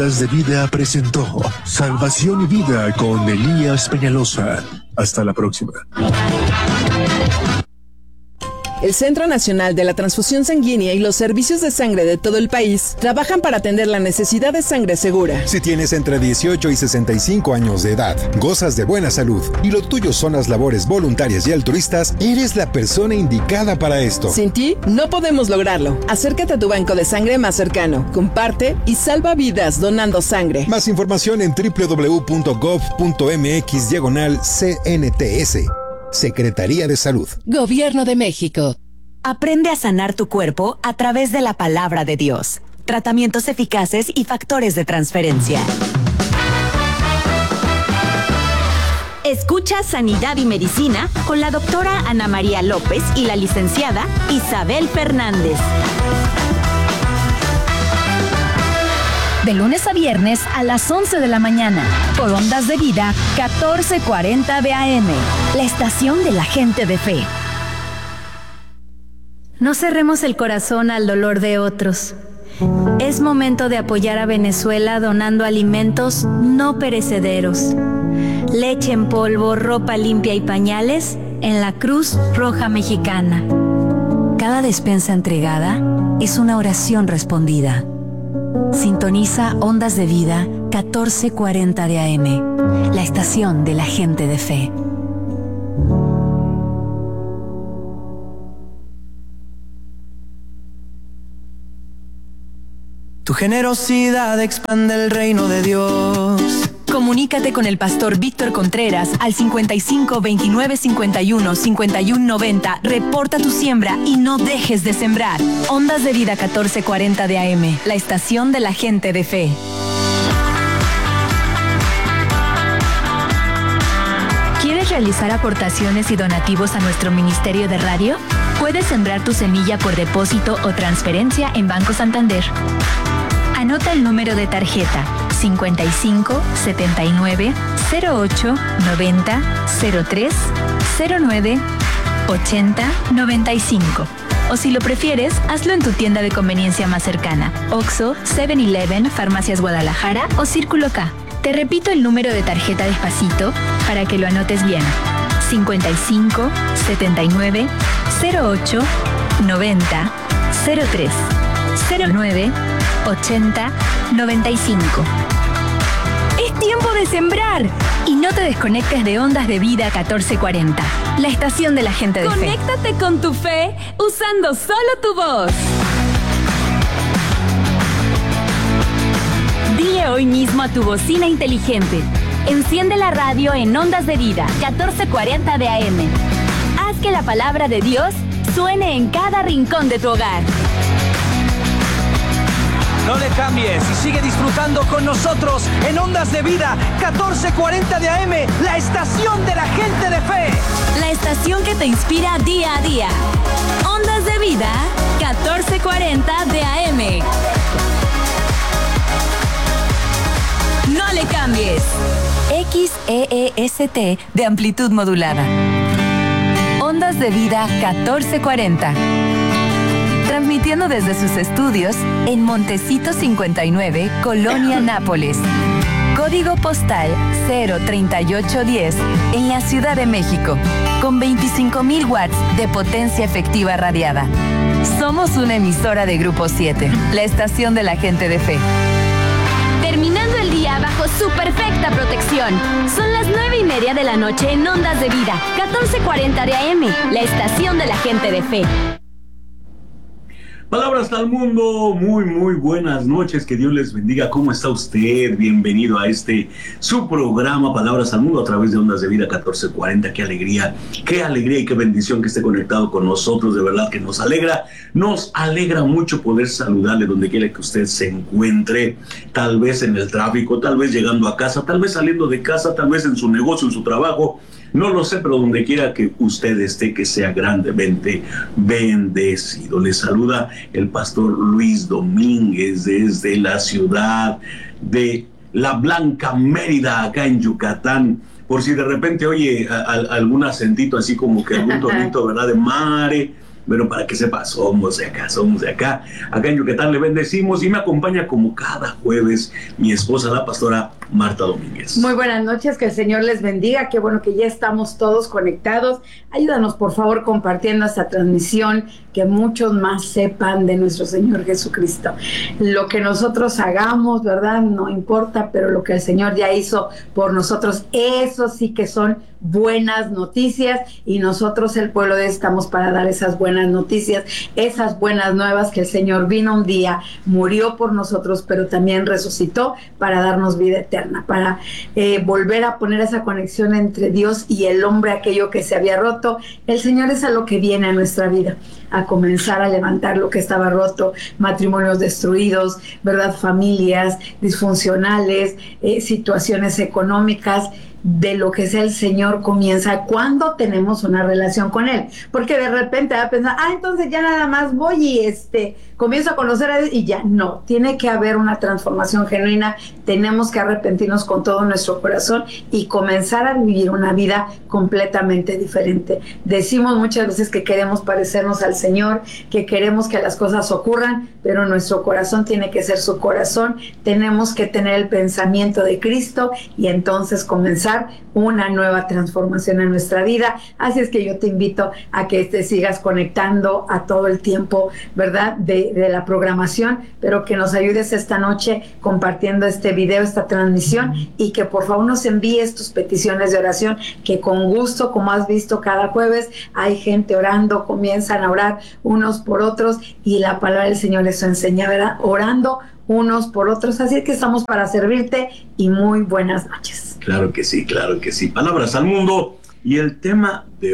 Ondas de Vida presentó Salvación y Vida con Elías Peñalosa. Hasta la próxima. El Centro Nacional de la Transfusión Sanguínea y los servicios de sangre de todo el país trabajan para atender la necesidad de sangre segura. Si tienes entre 18 y 65 años de edad, gozas de buena salud y lo tuyo son las labores voluntarias y altruistas, eres la persona indicada para esto. Sin ti, no podemos lograrlo. Acércate a tu banco de sangre más cercano, comparte y salva vidas donando sangre. Más información en www.gov.mx/CNTS. Secretaría de Salud. Gobierno de México. Aprende a sanar tu cuerpo a través de la palabra de Dios. Tratamientos eficaces y factores de transferencia. Escucha Sanidad y Medicina con la doctora Ana María López y la licenciada Isabel Fernández. De lunes a viernes a las 11 de la mañana, por Ondas de Vida, 1440 de AM, la estación de la gente de fe. No cerremos el corazón al dolor de otros. Es momento de apoyar a Venezuela donando alimentos no perecederos. Leche en polvo, ropa limpia y pañales en la Cruz Roja Mexicana. Cada despensa entregada es una oración respondida. Sintoniza Ondas de Vida 1440 de AM, la estación de la gente de fe. Tu generosidad expande el reino de Dios. Comunícate con el pastor Víctor Contreras al 55 29 51 51 90. Reporta tu siembra y no dejes de sembrar. Ondas de Vida 1440 de AM, la estación de la gente de fe. ¿Quieres realizar aportaciones y donativos a nuestro ministerio de radio? Puedes sembrar tu semilla por depósito o transferencia en Banco Santander. Anota el número de tarjeta 55 79 08 90 03 09 80 95. O si lo prefieres, hazlo en tu tienda de conveniencia más cercana: Oxxo, 7-Eleven, Farmacias Guadalajara o Círculo K. Te repito el número de tarjeta despacito para que lo anotes bien: 55 79 08 90 03 09 80 95. Es tiempo de sembrar. Y no te desconectes de Ondas de Vida 1440, la estación de la gente de fe. Conéctate con tu fe usando solo tu voz. Dile hoy mismo a tu bocina inteligente: enciende la radio en Ondas de Vida 1440 de AM. Haz que la palabra de Dios suene en cada rincón de tu hogar. No le cambies y sigue disfrutando con nosotros en Ondas de Vida 1440 de AM, la estación de la gente de fe. La estación que te inspira día a día. Ondas de Vida 1440 de AM. No le cambies. XEEST de amplitud modulada. Ondas de Vida 1440. Transmitiendo desde sus estudios en Montecito 59, Colonia Nápoles. Código postal 03810 en la Ciudad de México, con 25,000 watts de potencia efectiva radiada. Somos una emisora de Grupo 7, la estación de la gente de fe. Terminando el día bajo su perfecta protección. Son las 9:30 de la noche en Ondas de Vida 1440 de AM, la estación de la gente de fe. Palabras al mundo, muy buenas noches, que Dios les bendiga. ¿Cómo está usted? Bienvenido a su programa Palabras al Mundo a través de Ondas de Vida 1440. Qué alegría y qué bendición que esté conectado con nosotros, de verdad que nos alegra mucho poder saludarle donde quiera que usted se encuentre, tal vez en el tráfico, tal vez llegando a casa, tal vez saliendo de casa, tal vez en su negocio, en su trabajo. No lo sé, pero donde quiera que usted esté, que sea grandemente bendecido. Le saluda el pastor Luis Domínguez desde la ciudad de La Blanca, Mérida, acá en Yucatán. Por si de repente oye algún acentito así como que algún tonito, ¿verdad? De mare, Bueno, para que sepa, somos de acá. Acá en Yucatán le bendecimos y me acompaña como cada jueves mi esposa, la pastora Marta Domínguez. Muy buenas noches, que el Señor les bendiga. Qué bueno que ya estamos todos conectados. Ayúdanos, por favor, compartiendo esta transmisión, que muchos más sepan de nuestro Señor Jesucristo. Lo que nosotros hagamos, ¿verdad? No importa, pero lo que el Señor ya hizo por nosotros, eso sí que son buenas noticias, y nosotros, el pueblo de estamos para dar esas buenas noticias, esas buenas nuevas, que el Señor vino un día, murió por nosotros, pero también resucitó para darnos vida eterna, para volver a poner esa conexión entre Dios y el hombre, aquello que se había roto. El Señor es a lo que viene a nuestra vida, a comenzar a levantar lo que estaba roto, matrimonios destruidos, ¿verdad? Familias disfuncionales, situaciones económicas. De lo que sea el Señor comienza cuando tenemos una relación con Él, porque de repente va a pensar, entonces ya nada más voy y comienzo a conocer a Dios y ya. No, tiene que haber una transformación genuina. Tenemos que arrepentirnos con todo nuestro corazón y comenzar a vivir una vida completamente diferente. Decimos muchas veces que queremos parecernos al Señor, que queremos que las cosas ocurran, pero nuestro corazón tiene que ser su corazón. Tenemos que tener el pensamiento de Cristo y entonces comenzar una nueva transformación en nuestra vida. Así es que yo te invito a que te sigas conectando a todo el tiempo, ¿verdad? De la programación, pero que nos ayudes esta noche compartiendo este video, esta transmisión, y que por favor nos envíes tus peticiones de oración, que con gusto, como has visto cada jueves, hay gente orando, comienzan a orar unos por otros, y la palabra del Señor eso enseña, ¿verdad? Orando unos por otros. Así es que estamos para servirte, y muy buenas noches. Claro que sí. Palabras al mundo. Y el tema de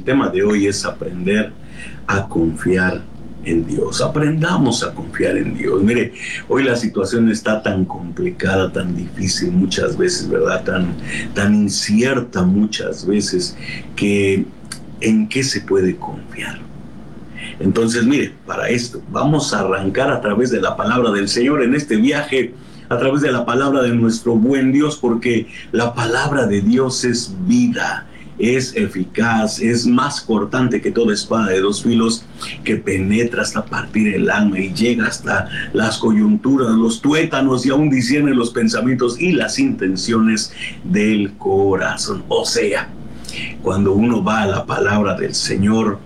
hoy es aprender a confiar en Dios. Aprendamos a confiar en Dios. Mire, hoy la situación está tan complicada, tan difícil muchas veces, ¿verdad? Tan incierta muchas veces, que ¿en qué se puede confiar? Entonces, mire, para esto vamos a arrancar a través de la palabra del Señor en este viaje, a través de la palabra de nuestro buen Dios, porque la palabra de Dios es vida, es eficaz, es más cortante que toda espada de dos filos, que penetra hasta partir el alma y llega hasta las coyunturas, los tuétanos, y aún discierne los pensamientos y las intenciones del corazón. O sea, cuando uno va a la palabra del Señor,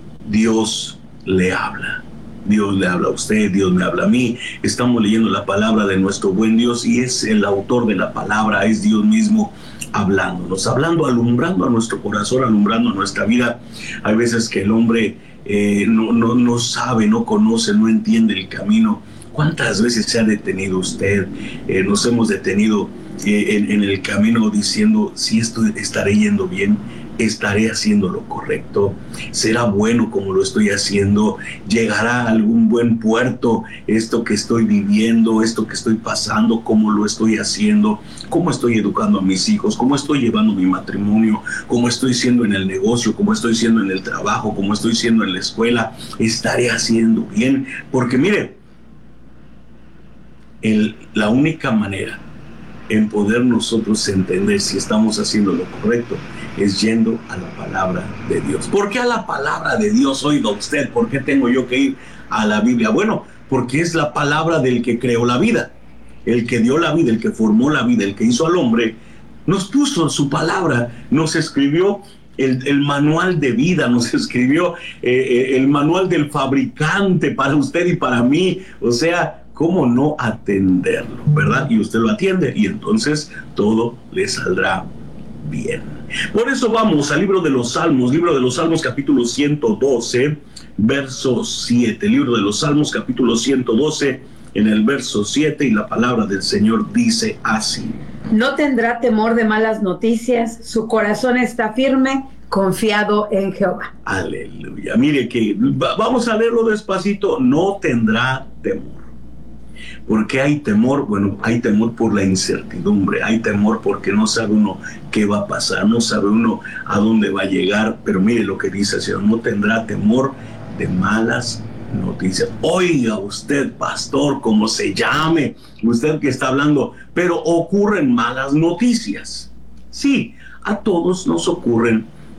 Dios le habla. Dios le habla a usted, Dios me habla a mí. Estamos leyendo la palabra de nuestro buen Dios, y es el autor de la palabra, es Dios mismo hablándonos, alumbrando a nuestro corazón, alumbrando a nuestra vida. Hay veces que el hombre no sabe, no conoce, no entiende el camino. ¿Cuántas veces se ha detenido usted? Nos hemos detenido en el camino diciendo, si esto estaré yendo bien, estaré haciendo lo correcto, será bueno como lo estoy haciendo, llegará a algún buen puerto esto que estoy viviendo, esto que estoy pasando, cómo lo estoy haciendo, cómo estoy educando a mis hijos, cómo estoy llevando mi matrimonio, cómo estoy siendo en el negocio, cómo estoy siendo en el trabajo, cómo estoy siendo en la escuela, estaré haciendo bien. Porque mire, la única manera en poder nosotros entender si estamos haciendo lo correcto es yendo a la palabra de Dios. ¿Por qué a la palabra de Dios? Oiga usted, ¿por qué tengo yo que ir a la Biblia? Bueno, porque es la palabra del que creó la vida, el que dio la vida, el que formó la vida, el que hizo al hombre, nos puso su palabra, nos escribió el manual de vida, nos escribió el manual del fabricante para usted y para mí. O sea, ¿cómo no atenderlo, verdad? Y usted lo atiende, y entonces todo le saldrá bien. Por eso vamos al libro de los Salmos capítulo 112, verso 7. Libro de los Salmos capítulo 112, en el verso 7, y la palabra del Señor dice así: No tendrá temor de malas noticias, su corazón está firme, confiado en Jehová. Aleluya. Mire que vamos a leerlo despacito. No tendrá temor. ¿Por qué hay temor? Bueno, hay temor por la incertidumbre, hay temor porque no sabe uno qué va a pasar, no sabe uno a dónde va a llegar. Pero mire lo que dice el Señor: no tendrá temor de malas noticias. Oiga usted, pastor, como se llame, usted que está hablando, pero ocurren malas noticias. Sí, a todos nos ocurren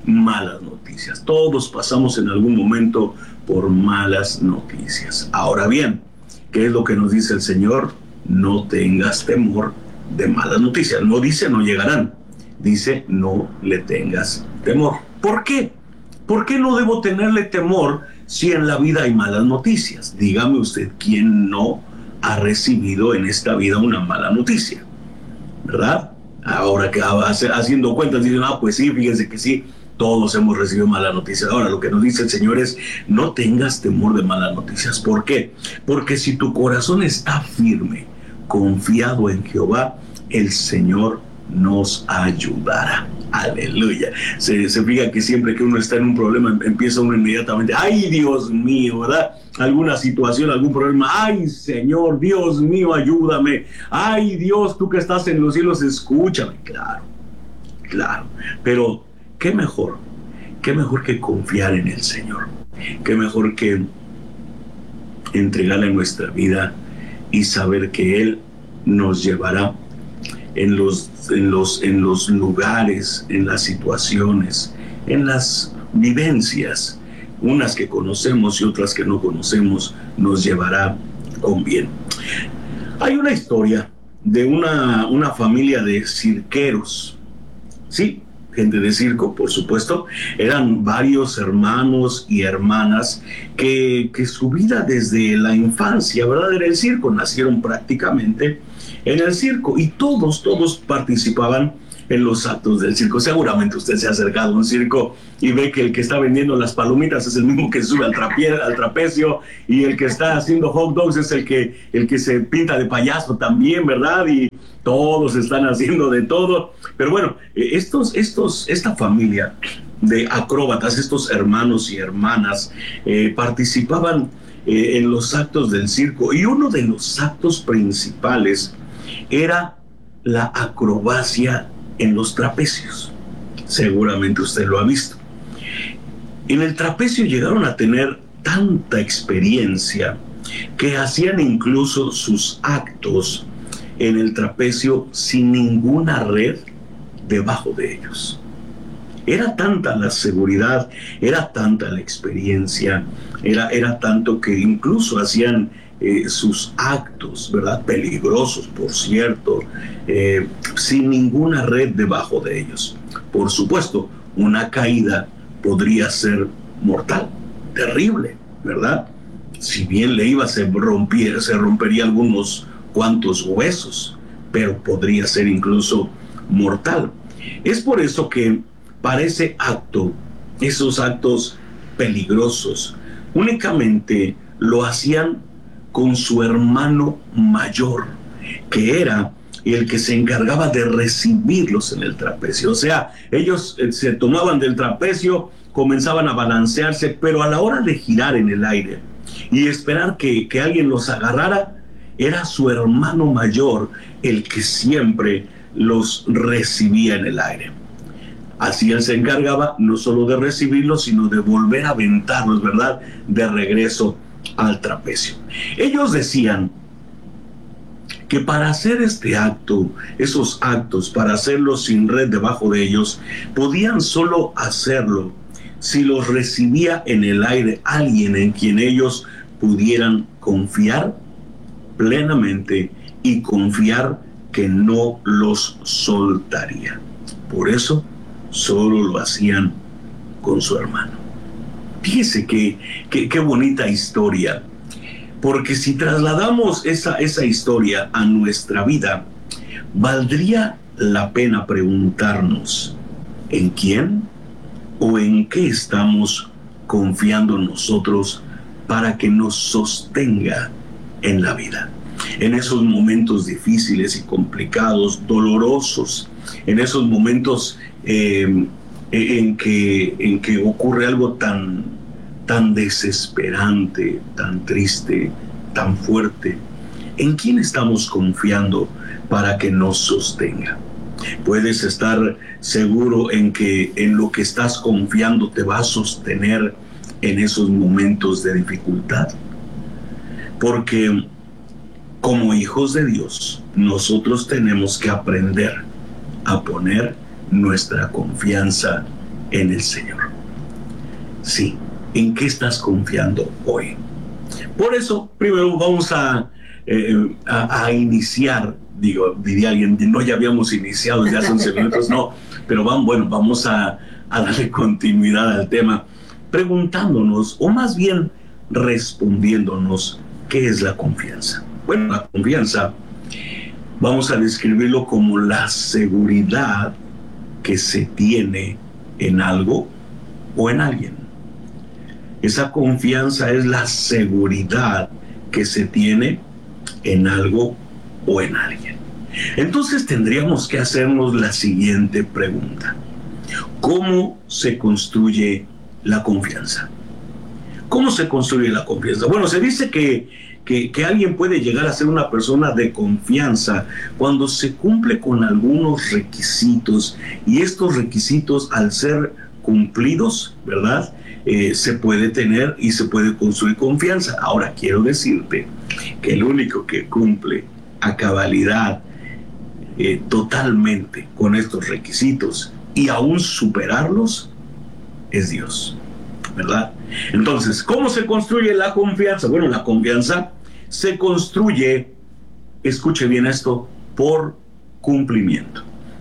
malas noticias. Todos pasamos en algún momento por malas noticias. Ahora bien, ¿qué es lo que nos dice el Señor? No tengas temor de malas noticias. No dice no llegarán, dice no le tengas temor. ¿Por qué? ¿Por qué no debo tenerle temor si en la vida hay malas noticias? Dígame usted, ¿quién no ha recibido en esta vida una mala noticia? ¿Verdad? Ahora que haciendo cuentas dicen, pues sí, fíjense que sí, todos hemos recibido malas noticias. Ahora lo que nos dice el Señor es, no tengas temor de malas noticias. ¿Por qué? Porque si tu corazón está firme, confiado en Jehová, el Señor nos ayudará. Aleluya. Se fija que siempre que uno está en un problema, empieza uno inmediatamente, ¡ay, Dios mío!, ¿verdad? Alguna situación, algún problema, ¡ay, Señor, Dios mío, ayúdame! ¡Ay, Dios, tú que estás en los cielos, escúchame! Claro. Pero, ¿qué mejor que confiar en el Señor? ¿Qué mejor que entregarle nuestra vida y saber que Él nos llevará en los lugares, en las situaciones, en las vivencias, unas que conocemos y otras que no conocemos, nos llevará con bien? Hay una historia de una familia de cirqueros, sí, gente de circo, por supuesto. Eran varios hermanos y hermanas que su vida desde la infancia, ¿verdad?, era el circo. Nacieron prácticamente en el circo y todos participaban en los actos del circo. Seguramente usted se ha acercado a un circo y ve que el que está vendiendo las palomitas es el mismo que sube al trapecio, y el que está haciendo hot dogs es el que se pinta de payaso también, ¿verdad? Y todos están haciendo de todo. Pero bueno, esta familia de acróbatas, estos hermanos y hermanas, participaban en los actos del circo, y uno de los actos principales era la acrobacia en los trapecios. Seguramente usted lo ha visto. En el trapecio llegaron a tener tanta experiencia que hacían incluso sus actos en el trapecio sin ninguna red debajo de ellos. Era tanta la seguridad, era tanta la experiencia, era tanto que incluso hacían sus actos, ¿verdad?, peligrosos, por cierto, sin ninguna red debajo de ellos. Por supuesto, una caída podría ser mortal, terrible, ¿verdad? Si bien le iba, se rompería algunos cuantos huesos, pero podría ser incluso mortal. Es por eso que para ese acto, esos actos peligrosos, únicamente lo hacían con su hermano mayor, que era el que se encargaba de recibirlos en el trapecio. O sea, ellos se tomaban del trapecio, comenzaban a balancearse, pero a la hora de girar en el aire y esperar que alguien los agarrara, era su hermano mayor el que siempre los recibía en el aire. Así él se encargaba no solo de recibirlos, sino de volver a aventarlos, ¿verdad?, de regreso al trapecio. Ellos decían que para hacer este acto, esos actos, para hacerlos sin red debajo de ellos, podían solo hacerlo si los recibía en el aire alguien en quien ellos pudieran confiar plenamente y confiar que no los soltaría. Por eso solo lo hacían con su hermano. Fíjese qué bonita historia, porque si trasladamos esa historia a nuestra vida, valdría la pena preguntarnos en quién o en qué estamos confiando nosotros para que nos sostenga en la vida, en esos momentos difíciles y complicados, dolorosos, en esos momentos en que ocurre algo tan desesperante, tan triste, tan fuerte. ¿En quién estamos confiando para que nos sostenga? Puedes estar seguro en que en lo que estás confiando te va a sostener en esos momentos de dificultad, porque como hijos de Dios nosotros tenemos que aprender a poner nuestra confianza en el Señor. Sí, ¿en qué estás confiando hoy? Por eso, primero vamos a iniciar, diría alguien, no, ya habíamos iniciado desde hace 11 minutos, no, pero vamos a darle continuidad al tema, preguntándonos, o más bien respondiéndonos, ¿qué es la confianza? Bueno, la confianza, vamos a describirlo como la seguridad que se tiene en algo o en alguien. Esa confianza es la seguridad que se tiene en algo o en alguien. Entonces tendríamos que hacernos la siguiente pregunta. ¿Cómo se construye la confianza? ¿Cómo se construye la confianza? Bueno, se dice que alguien puede llegar a ser una persona de confianza cuando se cumple con algunos requisitos, y estos requisitos, al ser cumplidos, ¿verdad? Se puede tener y se puede construir confianza. Ahora, quiero decirte que el único que cumple a cabalidad totalmente con estos requisitos y aún superarlos es Dios, ¿verdad? Entonces, ¿cómo se construye la confianza? Bueno, la confianza se construye, escuche bien esto, por cumplimiento.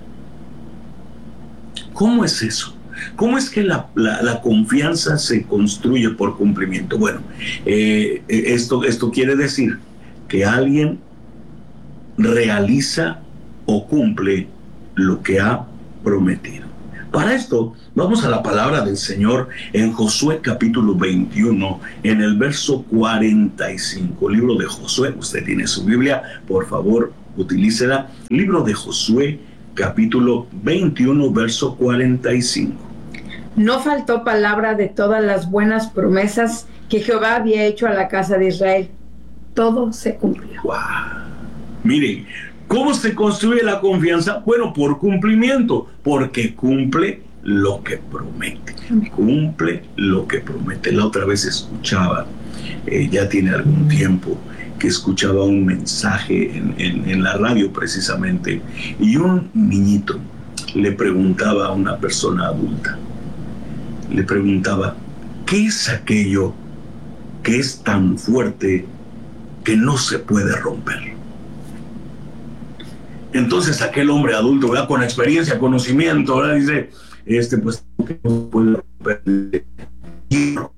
¿Cómo es eso? ¿Cómo es que la confianza se construye por cumplimiento? Bueno, esto quiere decir que alguien realiza o cumple lo que ha prometido. Para esto, vamos a la palabra del Señor en Josué capítulo 21, en el verso 45. Libro de Josué, usted tiene su Biblia, por favor, utilícela. Libro de Josué capítulo 21, verso 45. No faltó palabra de todas las buenas promesas que Jehová había hecho a la casa de Israel. Todo se cumplió. ¡Wow! Miren, ¿cómo se construye la confianza? Bueno, por cumplimiento, porque cumple lo que promete. Cumple lo que promete. La otra vez escuchaba, ya tiene algún tiempo, que escuchaba un mensaje en la radio precisamente, y un niñito le preguntaba a una persona adulta, le preguntaba, ¿qué es aquello que es tan fuerte que no se puede romper? Entonces aquel hombre adulto, ¿verdad?, con experiencia, conocimiento, ¿verdad?, dice, pues, que no se puede romper hierro.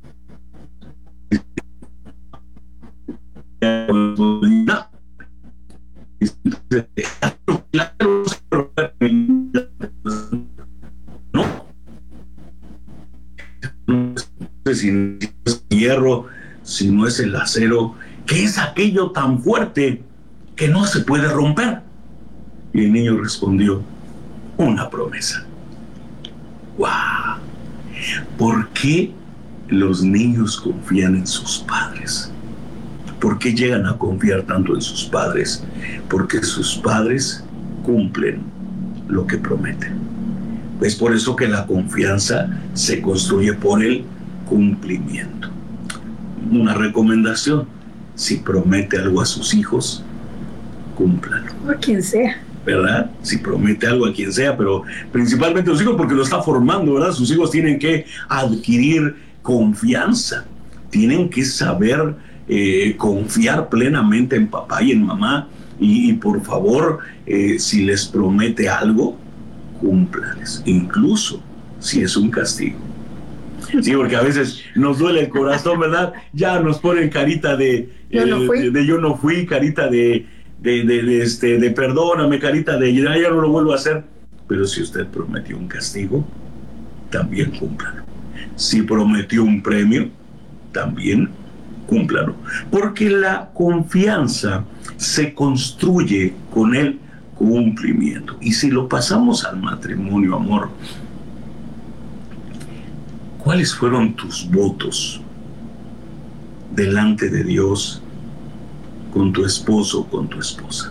No sé si es hierro, si no es el acero, ¿qué es aquello tan fuerte que no se puede romper? Y el niño respondió, una promesa. ¡Wow! ¿Por qué los niños confían en sus padres? ¿Por qué llegan a confiar tanto en sus padres? Porque sus padres cumplen lo que prometen. Es por eso que la confianza se construye por el cumplimiento. Una recomendación: si promete algo a sus hijos, cúmplalo. O a quien sea, ¿verdad? Si promete algo a quien sea, pero principalmente a los hijos, porque lo está formando, ¿verdad? Sus hijos tienen que adquirir confianza, tienen que saber confiar plenamente en papá y en mamá, y por favor, si les promete algo, cúmplales, incluso si es un castigo. Sí, porque a veces nos duele el corazón, ¿verdad? Ya nos ponen carita de yo no fui, carita de perdóname, carita de ya no lo vuelvo a hacer. Pero si usted prometió un castigo, también cúmplalo. Si prometió un premio, también cúmplalo. Porque la confianza se construye con el cumplimiento. Y si lo pasamos al matrimonio, amor, ¿cuáles fueron tus votos delante de Dios con tu esposo o con tu esposa?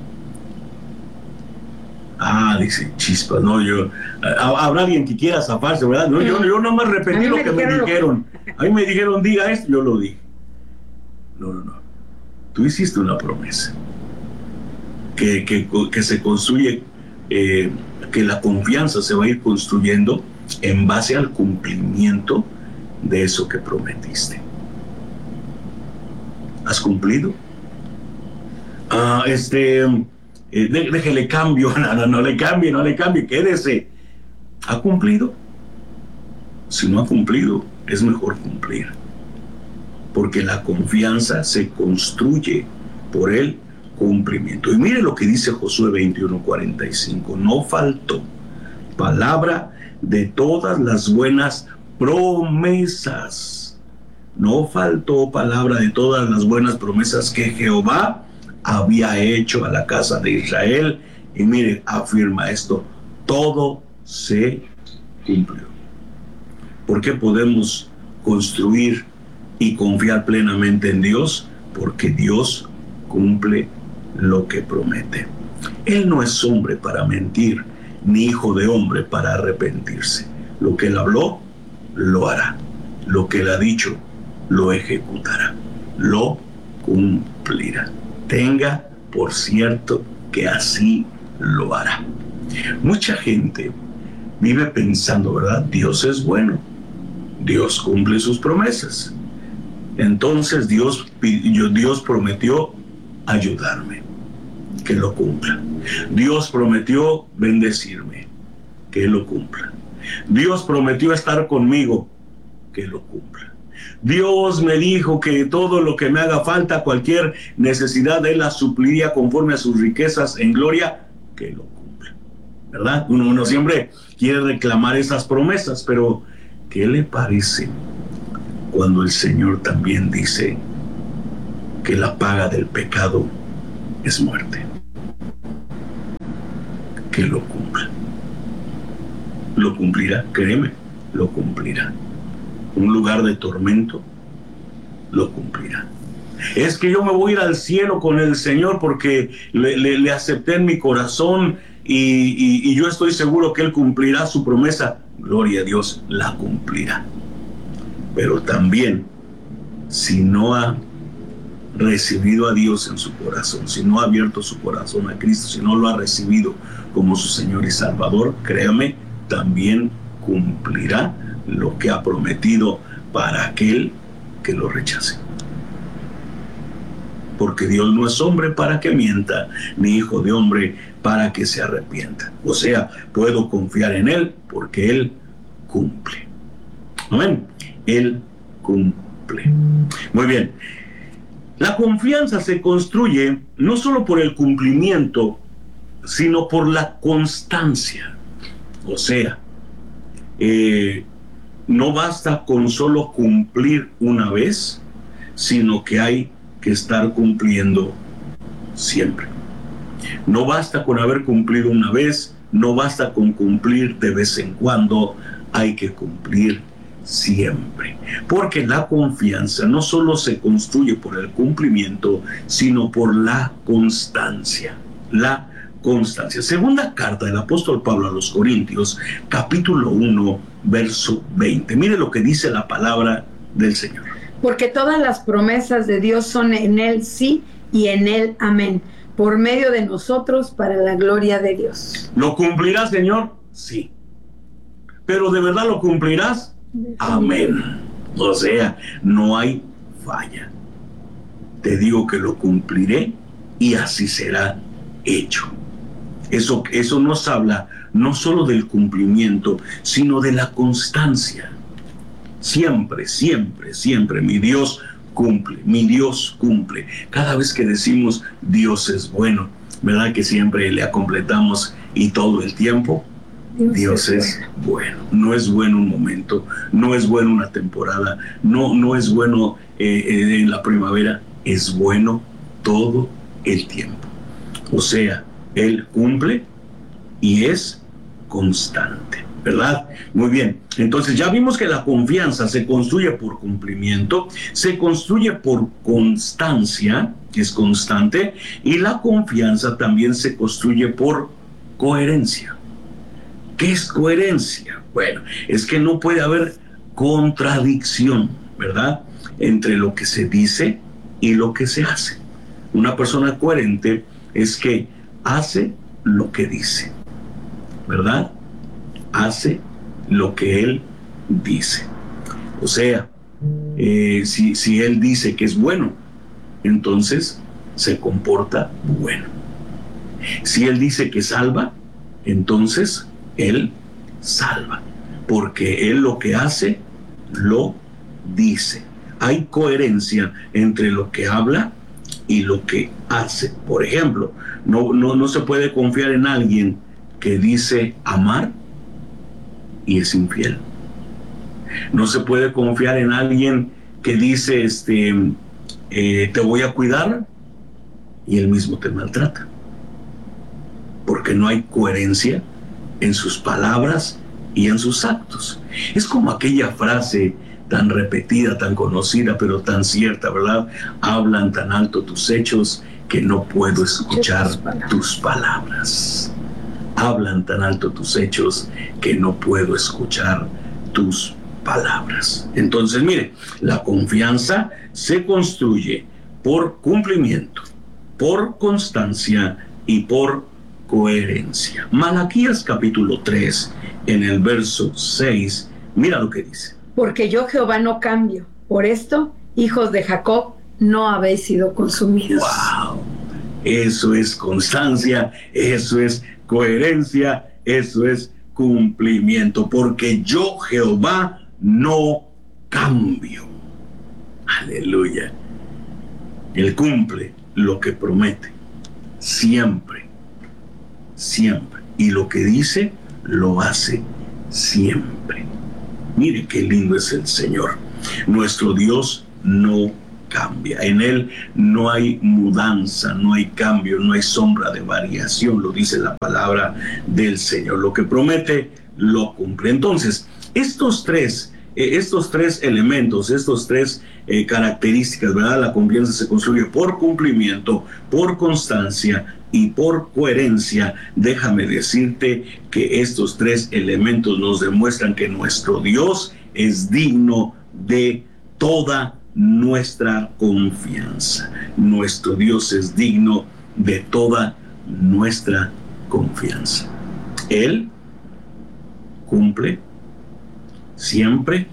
Dice Chispas, no, habrá alguien que quiera zafarse, ¿verdad? No, yo nada más repetí lo que me dijeron. A mí me dijeron, diga esto, yo lo dije. No. Tú hiciste una promesa que se construye, que la confianza se va a ir construyendo en base al cumplimiento de eso que prometiste. ¿Has cumplido? Déjele cambio. No le cambie, quédese. ¿Ha cumplido? Si no ha cumplido, es mejor cumplir, porque la confianza se construye por el cumplimiento. Y mire lo que dice Josué 21:45: no faltó palabra de todas las buenas promesas. No faltó palabra de todas las buenas promesas que Jehová había hecho a la casa de Israel. Y mire, afirma esto: todo se cumplió. ¿Por qué podemos construir y confiar plenamente en Dios? Porque Dios cumple lo que promete. Él no es hombre para mentir, ni hijo de hombre para arrepentirse. Lo que Él habló, lo hará. Lo que Él ha dicho, lo ejecutará. Lo cumplirá. Tenga por cierto que así lo hará. Mucha gente vive pensando, ¿verdad? Dios es bueno. Dios cumple sus promesas. Entonces Dios prometió ayudarme, que lo cumpla. Dios prometió bendecirme, que lo cumpla. Dios prometió estar conmigo, que lo cumpla. Dios me dijo que todo lo que me haga falta, cualquier necesidad, Él la supliría conforme a sus riquezas en gloria, que lo cumpla. ¿Verdad? Uno siempre quiere reclamar esas promesas, pero ¿qué le parece cuando el Señor también dice que la paga del pecado es muerte? Que lo cumpla. Lo cumplirá, créeme, lo cumplirá. Un lugar de tormento, lo cumplirá. Es que yo me voy a ir al cielo con el Señor porque le acepté en mi corazón y yo estoy seguro que Él cumplirá su promesa. Gloria a Dios, la cumplirá. Pero también, si no ha recibido a Dios en su corazón, si no ha abierto su corazón a Cristo, si no lo ha recibido como su Señor y Salvador, créame, también cumplirá lo que ha prometido para aquel que lo rechace. Porque Dios no es hombre para que mienta, ni hijo de hombre para que se arrepienta. O sea, puedo confiar en Él porque Él cumple. Amén. Él cumple. Muy bien. La confianza se construye no solo por el cumplimiento, sino por la constancia. O sea, no basta con solo cumplir una vez, sino que hay que estar cumpliendo siempre. No basta con haber cumplido una vez, no basta con cumplir de vez en cuando, hay que cumplir siempre. Porque la confianza no solo se construye por el cumplimiento, sino por la constancia. La constancia. Segunda carta del apóstol Pablo a los Corintios, capítulo 1, verso 20. Mire lo que dice la palabra del Señor. Porque todas las promesas de Dios son en Él sí y en Él amén, por medio de nosotros para la gloria de Dios. ¿Lo cumplirás, Señor? Sí. ¿Pero de verdad lo cumplirás? Amén. O sea, no hay falla. Te digo que lo cumpliré y así será hecho. Eso nos habla no solo del cumplimiento, sino de la constancia. Siempre, siempre, siempre mi Dios cumple, mi Dios cumple. Cada vez que decimos Dios es bueno, ¿verdad que siempre le completamos y todo el tiempo? Dios es bueno. No es bueno un momento, no es bueno una temporada, no es bueno en la primavera, es bueno todo el tiempo. O sea, Él cumple y es constante, ¿verdad? Muy bien, entonces ya vimos que la confianza se construye por cumplimiento, se construye por constancia, que es constante, y la confianza también se construye por coherencia. ¿Qué es coherencia? Bueno, es que no puede haber contradicción, ¿verdad?, entre lo que se dice y lo que se hace. Una persona coherente es que hace lo que dice, ¿verdad? Hace lo que Él dice. O sea, si Él dice que es bueno, entonces se comporta bueno. Si Él dice que salva, entonces Él salva, porque Él lo que hace, lo dice. Hay coherencia entre lo que habla y lo que hace. Por ejemplo, no se puede confiar en alguien que dice amar y es infiel. No se puede confiar en alguien que dice te voy a cuidar y él mismo te maltrata, porque no hay coherencia en sus palabras y en sus actos. Es como aquella frase tan repetida, tan conocida, pero tan cierta, ¿verdad? Hablan tan alto tus hechos que no puedo escuchar tus palabras. Hablan tan alto tus hechos que no puedo escuchar tus palabras. Entonces, mire, la confianza se construye por cumplimiento, por constancia y por coherencia. Malaquías capítulo 3, en el verso 6, mira lo que dice. Porque yo, Jehová, no cambio. Por esto, hijos de Jacob, no habéis sido consumidos. ¡Wow! Eso es constancia, eso es coherencia, eso es cumplimiento. Porque yo, Jehová, no cambio. Aleluya. Él cumple lo que promete. Siempre. Siempre. Y lo que dice, lo hace siempre. Mire qué lindo es el Señor. Nuestro Dios no cambia. En Él no hay mudanza, no hay cambio, no hay sombra de variación. Lo dice la palabra del Señor. Lo que promete, lo cumple. Entonces, estos tres elementos, estas tres características, ¿verdad? La confianza se construye por cumplimiento, por constancia y por coherencia. Déjame decirte que estos tres elementos nos demuestran que nuestro Dios es digno de toda nuestra confianza. Nuestro Dios es digno de toda nuestra confianza. Él cumple siempre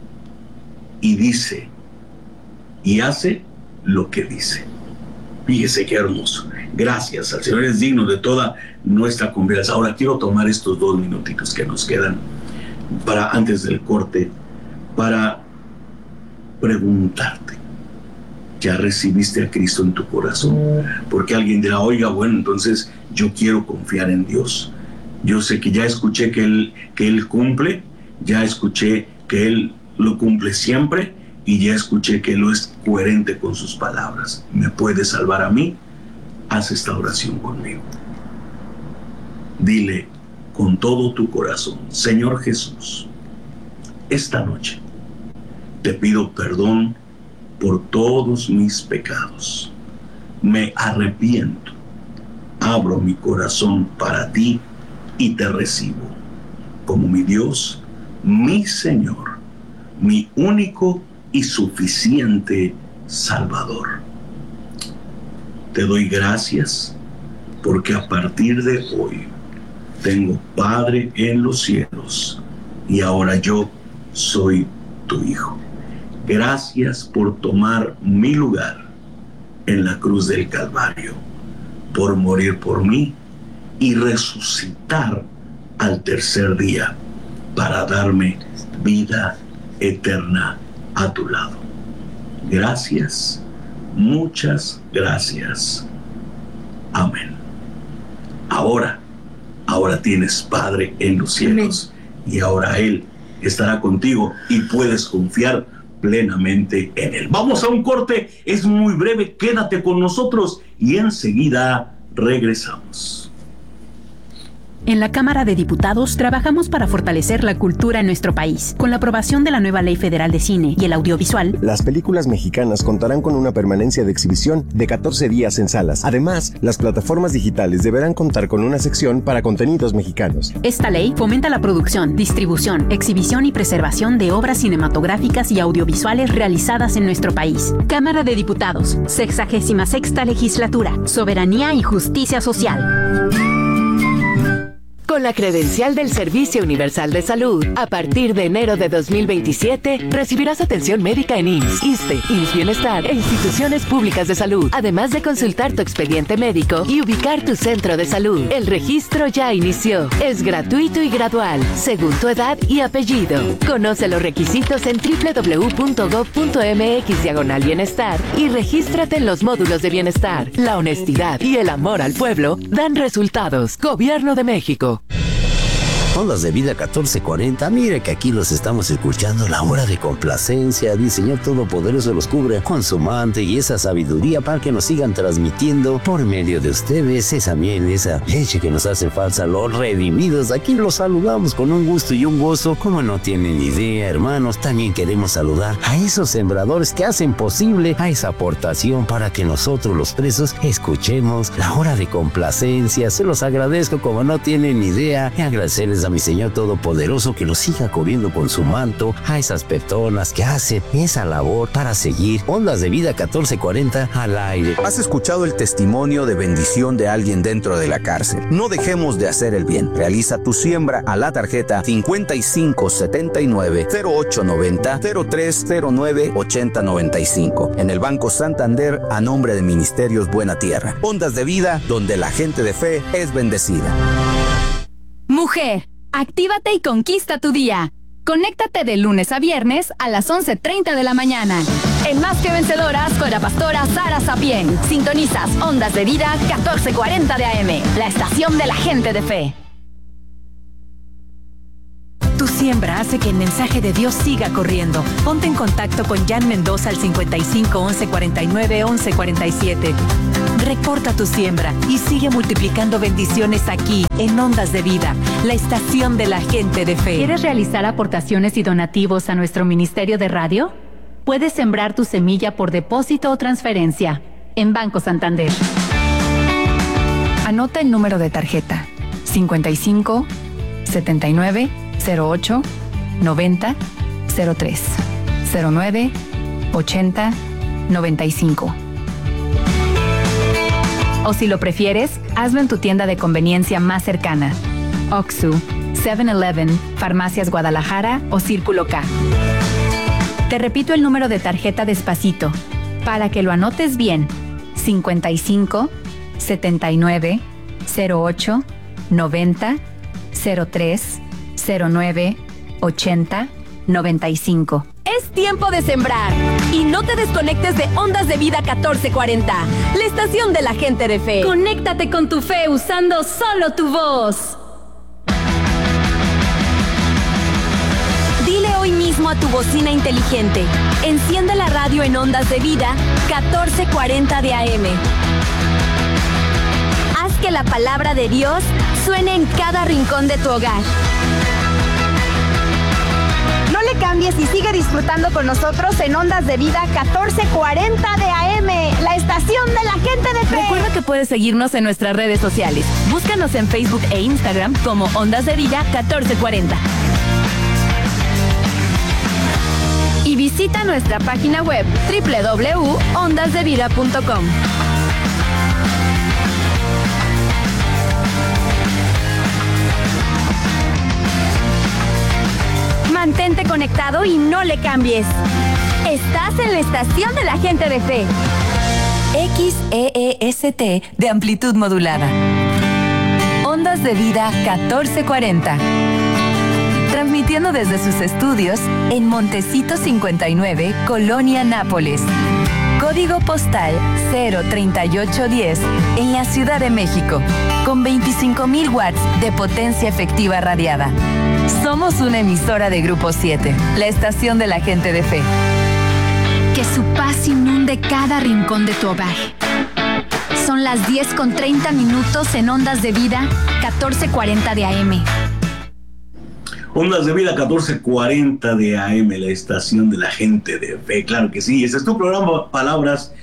y dice y hace lo que dice. Fíjese qué hermoso. Gracias al Señor, es digno de toda nuestra confianza. Ahora quiero tomar estos 2 minutitos que nos quedan para antes del corte, para preguntarte, ¿ya recibiste a Cristo en tu corazón? Porque alguien dirá, oiga, bueno, entonces yo quiero confiar en Dios. Yo sé que ya escuché que Él cumple, ya escuché que Él lo cumple siempre y ya escuché que Él es coherente con sus palabras. ¿Me puede salvar a mí? Haz esta oración conmigo. Dile con todo tu corazón, Señor Jesús, esta noche te pido perdón por todos mis pecados. Me arrepiento, abro mi corazón para ti y te recibo como mi Dios, mi Señor, mi único y suficiente Salvador. Te doy gracias porque a partir de hoy tengo Padre en los cielos y ahora yo soy tu Hijo. Gracias por tomar mi lugar en la cruz del Calvario, por morir por mí y resucitar al tercer día para darme vida eterna a tu lado. Gracias, muchas gracias. Amén. Ahora tienes Padre en los cielos. Amén. Y ahora Él estará contigo y puedes confiar plenamente en Él. Vamos a un corte, es muy breve, quédate con nosotros y enseguida regresamos. En la Cámara de Diputados trabajamos para fortalecer la cultura en nuestro país. Con la aprobación de la nueva Ley Federal de Cine y el Audiovisual, las películas mexicanas contarán con una permanencia de exhibición de 14 días en salas. Además, las plataformas digitales deberán contar con una sección para contenidos mexicanos. Esta ley fomenta la producción, distribución, exhibición y preservación de obras cinematográficas y audiovisuales realizadas en nuestro país. Cámara de Diputados, 66ª Legislatura, Soberanía y Justicia Social. Con la credencial del Servicio Universal de Salud, a partir de enero de 2027, recibirás atención médica en IMSS, ISSSTE, IMSS Bienestar e instituciones públicas de salud, además de consultar tu expediente médico y ubicar tu centro de salud. El registro ya inició. Es gratuito y gradual, según tu edad y apellido. Conoce los requisitos en www.gov.mx/bienestar y regístrate en los módulos de bienestar. La honestidad y el amor al pueblo dan resultados. Gobierno de México. Ondas de Vida 1440, mire que aquí los estamos escuchando, la hora de complacencia. El Señor Todopoderoso los cubre con su manto y esa sabiduría para que nos sigan transmitiendo por medio de ustedes esa miel, esa leche que nos hace falta, los redimidos. Aquí los saludamos con un gusto y un gozo, como no tienen idea, hermanos. También queremos saludar a esos sembradores que hacen posible a esa aportación para que nosotros los presos escuchemos la hora de complacencia. Se los agradezco como no tienen idea, y agradecerles a mi Señor Todopoderoso que los siga cubriendo con su manto, a esas personas que hacen esa labor para seguir Ondas de Vida 1440 al aire. ¿Has escuchado el testimonio de bendición de alguien dentro de la cárcel? No dejemos de hacer el bien. Realiza tu siembra a la tarjeta 5579-0890-0309-8095 en el Banco Santander a nombre de Ministerios Buena Tierra. Ondas de Vida, donde la gente de fe es bendecida. Mujer, actívate y conquista tu día. Conéctate de lunes a viernes a las 11:30 de la mañana. En Más que Vencedoras con la pastora Sara Sapien. Sintonizas Ondas de Vida 1440 de AM, la estación de la gente de fe. Tu siembra hace que el mensaje de Dios siga corriendo. Ponte en contacto con Jan Mendoza al 55 11 49 11 47. Reporta tu siembra y sigue multiplicando bendiciones aquí en Ondas de Vida, la estación de la gente de fe. ¿Quieres realizar aportaciones y donativos a nuestro ministerio de radio? Puedes sembrar tu semilla por depósito o transferencia en Banco Santander. Anota el número de tarjeta: 55 79 08 90 03 09 80 95. O si lo prefieres, hazlo en tu tienda de conveniencia más cercana: Oxxo, 7-Eleven, Farmacias Guadalajara o Círculo K. Te repito el número de tarjeta despacito para que lo anotes bien: 55 79 08 90 03 09 80 95. Es tiempo de sembrar y no te desconectes de Ondas de Vida 1440, la estación de la gente de fe. Conéctate con tu fe usando solo tu voz. Dile hoy mismo a tu bocina inteligente: enciende la radio en Ondas de Vida 1440 de AM. Haz que la palabra de Dios suene en cada rincón de tu hogar. No le cambies y sigue disfrutando con nosotros en Ondas de Vida 1440 de AM, la estación de la gente de fe. Recuerda que puedes seguirnos en nuestras redes sociales. Búscanos en Facebook e Instagram como Ondas de Vida 1440. Y visita nuestra página web www.ondasdevida.com. Mantente conectado y no le cambies. Estás en la estación de la gente de fe. XEEST de amplitud modulada. Ondas de Vida 1440. Transmitiendo desde sus estudios en Montecito 59, Colonia Nápoles. Código postal 03810 en la Ciudad de México. Con 25,000 watts de potencia efectiva radiada. Somos una emisora de Grupo 7, la estación de la gente de fe. Que su paz inunde cada rincón de tu hogar. Son las 10:30 en Ondas de Vida 1440 de AM. Ondas de Vida 1440 de AM, la estación de la gente de fe. Claro que sí, ese es tu programa Palabras,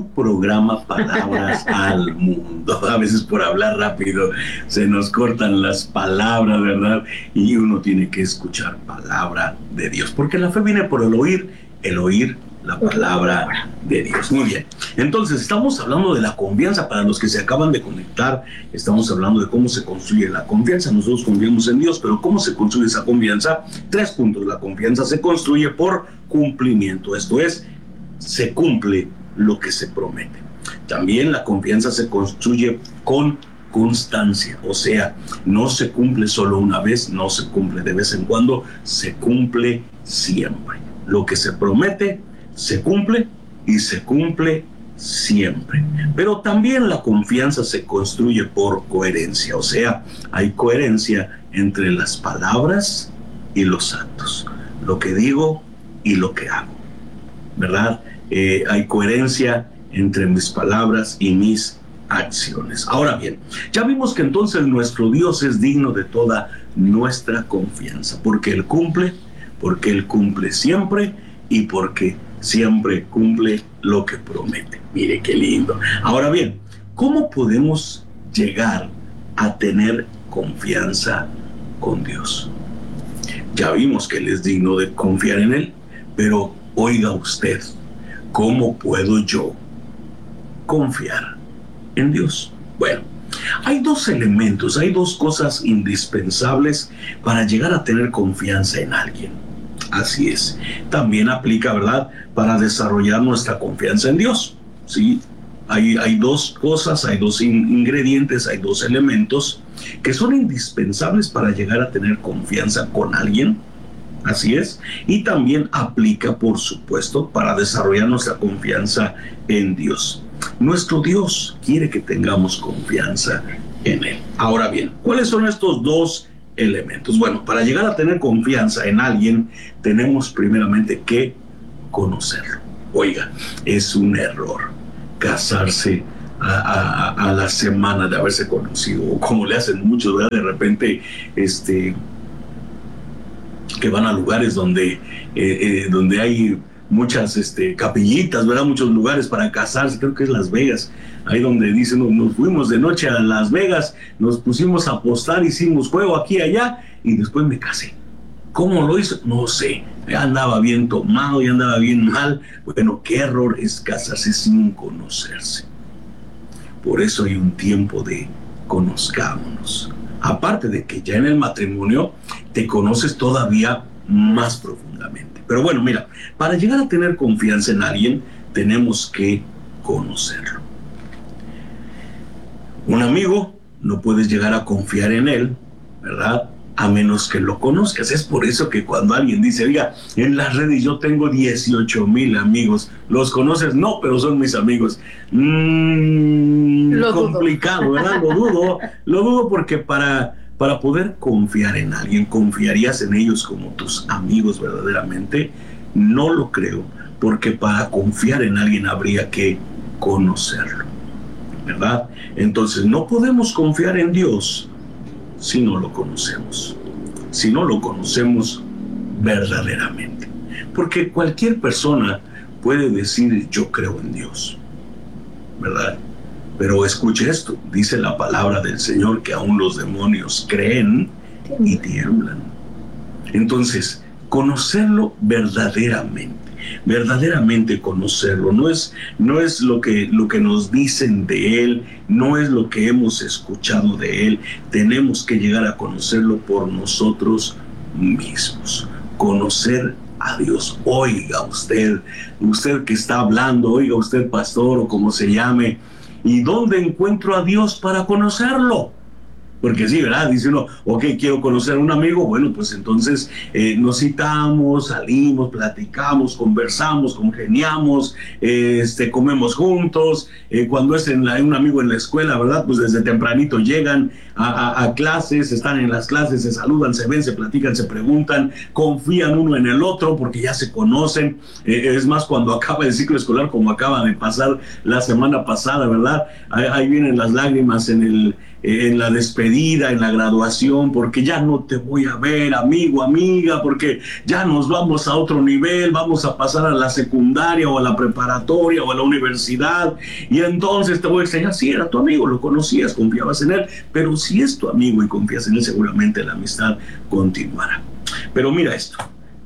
al mundo. A veces por hablar rápido se nos cortan las palabras, ¿verdad? Y uno tiene que escuchar palabra de Dios, porque la fe viene por el oír la palabra de Dios. Muy bien. Entonces, estamos hablando de la confianza. Para los que se acaban de conectar, estamos hablando de cómo se construye la confianza. Nosotros confiamos en Dios, pero ¿cómo se construye esa confianza? 3 puntos. La confianza se construye por cumplimiento. Esto es, se cumple lo que se promete. También la confianza se construye con constancia, o sea, no se cumple solo una vez, no se cumple de vez en cuando, se cumple siempre. Lo que se promete se cumple y se cumple siempre. Pero también la confianza se construye por coherencia, o sea, hay coherencia entre las palabras y los actos, lo que digo y lo que hago, ¿verdad? Hay coherencia entre mis palabras y mis acciones. Ahora bien, ya vimos que entonces nuestro Dios es digno de toda nuestra confianza, porque Él cumple siempre y porque siempre cumple lo que promete. Mire qué lindo. Ahora bien, ¿cómo podemos llegar a tener confianza con Dios? Ya vimos que Él es digno de confiar en Él, pero oiga usted, ¿cómo puedo yo confiar en Dios? Bueno, hay 2 elementos, hay 2 cosas indispensables para llegar a tener confianza en alguien. Así es. También aplica, ¿verdad?, para desarrollar nuestra confianza en Dios. ¿Sí? Hay 2 cosas, hay 2 ingredientes, hay 2 elementos que son indispensables para llegar a tener confianza con alguien. Así es. Y también aplica, por supuesto, para desarrollar nuestra confianza en Dios. Nuestro Dios quiere que tengamos confianza en Él. Ahora bien, ¿cuáles son estos 2 elementos? Bueno, para llegar a tener confianza en alguien, tenemos primeramente que conocerlo. Oiga, es un error casarse a la semana de haberse conocido, o como le hacen muchos, ¿verdad? De repente, que van a lugares donde hay muchas capillitas, ¿verdad? Muchos lugares para casarse, creo que es Las Vegas, ahí donde dicen, nos fuimos de noche a Las Vegas, nos pusimos a apostar, hicimos juego aquí y allá, y después me casé. ¿Cómo lo hizo? No sé, ya andaba bien tomado, ya andaba bien mal. Bueno, qué error es casarse sin conocerse. Por eso hay un tiempo de conozcámonos. Aparte de que ya en el matrimonio te conoces todavía más profundamente. Pero bueno, mira, para llegar a tener confianza en alguien, tenemos que conocerlo. Un amigo, no puedes llegar a confiar en él, ¿verdad?, a menos que lo conozcas. Es por eso que cuando alguien dice, oiga, en las redes yo tengo 18,000 amigos, ¿los conoces? No, pero son mis amigos. Complicado, ¿verdad? Lo dudo porque para poder confiar en alguien, ¿confiarías en ellos como tus amigos verdaderamente? No lo creo, porque para confiar en alguien habría que conocerlo, ¿verdad? Entonces no podemos confiar en Dios si no lo conocemos, si no lo conocemos verdaderamente. Porque cualquier persona puede decir, yo creo en Dios, ¿verdad? Pero escuche esto, dice la palabra del Señor que aún los demonios creen y tiemblan. Entonces, conocerlo verdaderamente conocerlo, no es lo que nos dicen de Él, no es lo que hemos escuchado de Él. Tenemos que llegar a conocerlo por nosotros mismos, conocer a Dios. Oiga usted que está hablando, oiga usted, pastor, o como se llame, ¿y dónde encuentro a Dios para conocerlo? Porque sí, ¿verdad? Dice uno, ok, quiero conocer a un amigo. Bueno, pues entonces nos citamos, salimos, platicamos, conversamos, congeniamos, comemos juntos. Cuando es un amigo en la escuela, ¿verdad? Pues desde tempranito llegan a clases, están en las clases, se saludan, se ven, se platican, se preguntan, confían uno en el otro porque ya se conocen. Es más, cuando acaba el ciclo escolar, como acaba de pasar la semana pasada, ¿verdad? Ahí vienen las lágrimas en la despedida, en la graduación, porque ya no te voy a ver, amigo, amiga, porque ya nos vamos a otro nivel, vamos a pasar a la secundaria o a la preparatoria o a la universidad, y entonces te voy a extrañar. Sí, era tu amigo, lo conocías, confiabas en él, pero si es tu amigo y confías en él, seguramente la amistad continuará. Pero mira esto,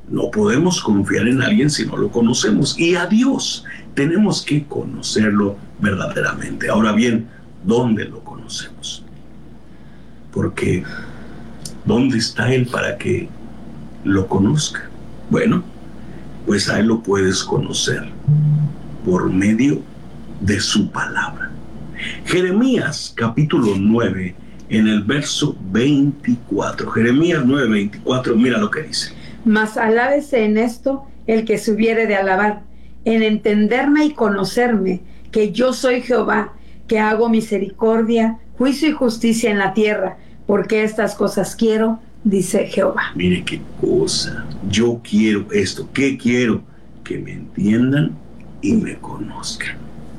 No podemos confiar en alguien si no lo conocemos. Y a Dios tenemos que conocerlo verdaderamente. Ahora bien, ¿dónde lo conocemos? Porque ¿dónde está Él para que lo conozca? Bueno, pues a Él lo puedes conocer por medio de su palabra. Jeremías capítulo 9, en el verso 24. Jeremías 9, 24, mira lo que dice. Mas alábese en esto el que se hubiere de alabar, en entenderme y conocerme, que yo soy Jehová, que hago misericordia, juicio y justicia en la tierra, porque estas cosas quiero, dice Jehová. Mire qué cosa, yo quiero esto. ¿Qué quiero? Que me entiendan y me conozcan.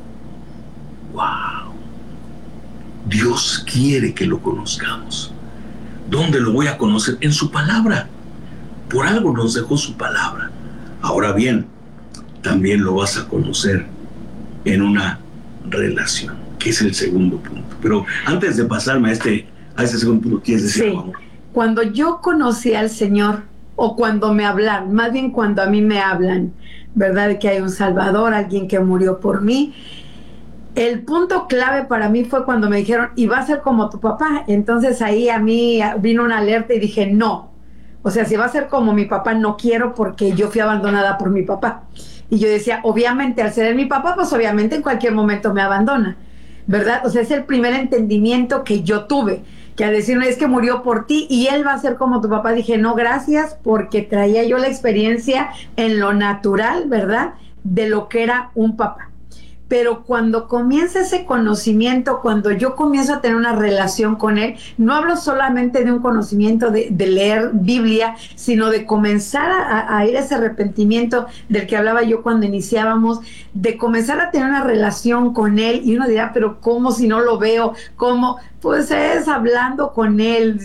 ¡Wow! Dios quiere que lo conozcamos. ¿Dónde lo voy a conocer? En su palabra. Por algo nos dejó su palabra. Ahora bien, también lo vas a conocer en una relación, que es el segundo punto. Pero antes de pasarme a este segundo punto, ¿quieres decir algo? Cuando yo conocí al Señor, o cuando me hablan, más bien cuando a mí me hablan, ¿verdad? De que hay un Salvador, alguien que murió por mí. El punto clave para mí fue cuando me dijeron, y va a ser como tu papá. Entonces ahí a mí vino una alerta y dije, no. O sea, si va a ser como mi papá, no quiero, porque yo fui abandonada por mi papá. Y yo decía, obviamente, al ser mi papá, pues obviamente en cualquier momento me abandona, ¿verdad? O sea, es el primer entendimiento que yo tuve, que al decirme, es que murió por ti y él va a ser como tu papá, dije, no, gracias, porque traía yo la experiencia en lo natural, ¿verdad?, de lo que era un papá. Pero cuando comienza ese conocimiento, cuando yo comienzo a tener una relación con Él, no hablo solamente de un conocimiento de leer Biblia, sino de comenzar a ir a ese arrepentimiento del que hablaba yo cuando iniciábamos, de comenzar a tener una relación con Él. Y uno dirá, pero ¿cómo si no lo veo? ¿Cómo? Pues es hablando con Él,